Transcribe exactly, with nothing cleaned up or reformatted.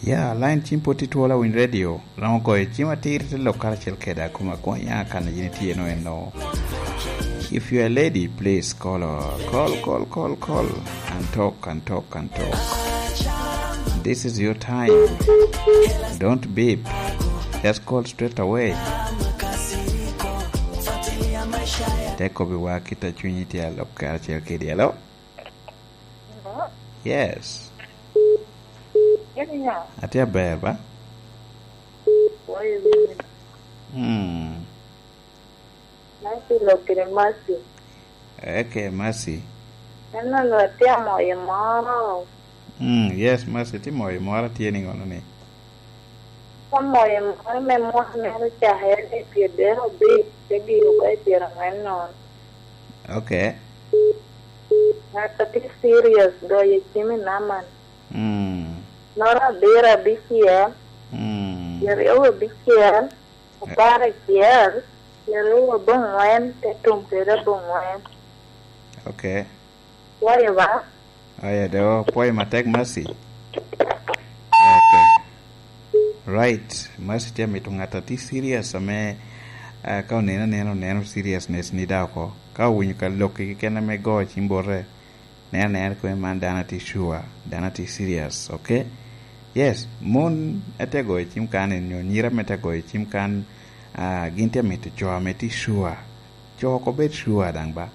Yeah, line chimpo tituola win radio. Rango e chima tir te lokal chel keda kuma konya kana jiniti eno eno. If you're a lady, please call her. Call, call, call, call. And talk, and talk, and talk. This is your time. Don't beep. Just call straight away. Teko biwa kita chuniti ya lokal chel kedi. Hello? Hello? Yes. Yeah. Atia beba? Why is it? Hmm. Nanti lo kire Mercy. Okay, Mercy. Nana lo atia mo yamaro. Hmm, yes, Mercy. Ti mo yamara tieni ngono ni. Mo yamaro me mo me chahe de piedero bi tegi ko tira ngano. Okay. Na tapi serious do ye chimi naman. Hmm. Nora dera bikia. Hmm. Yari owo bikia. Para kier. Yari owo bongwen tetum tere bongwen. Okay. Why ba? Aya deo poi matek Mercy. Okay. Right. Mercy tia mitungata ti serious ame uh, kau nena neno neno seriousness ni dako. Kau winyu ka loki kena me go chimbore. Nena nena kwe man dana ti sure. Dana ti serious. Okay? Yes. Mun ete go chim kan nyo nyira mete go chim kan uh, ginte mete choa meti sure. Choa ko bet sure dang ba.